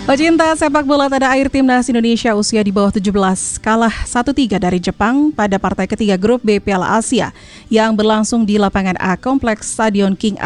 Pecinta sepak bola tanah air timnas Indonesia usia di bawah 17 kalah 1-3 dari Jepang pada partai ketiga grup B Piala Asia yang berlangsung di lapangan A Kompleks Stadion King